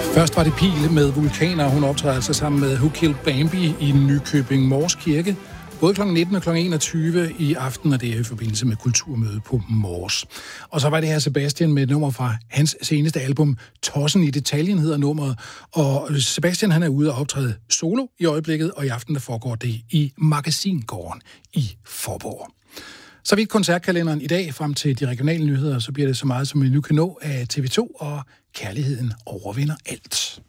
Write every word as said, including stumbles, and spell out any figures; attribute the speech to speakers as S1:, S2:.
S1: Først var det Pil med Vulkaner. Hun optræder altså sammen med Who Killed Bambi i Nykøbing Mors Kirke. Både klokken nitten og klokken enogtyve i aften, og det er i forbindelse med kulturmødet på Mors. Og så var det her Sebastian med et nummer fra hans seneste album, Tossen i detaljen hedder nummeret. Og Sebastian han er ude og optræde solo i øjeblikket, og i aften der foregår det i Magasingården i Faaborg. Så vidt koncertkalenderen i dag frem til de regionale nyheder, så bliver det så meget, som vi nu kan nå af T V to, og kærligheden overvinder alt.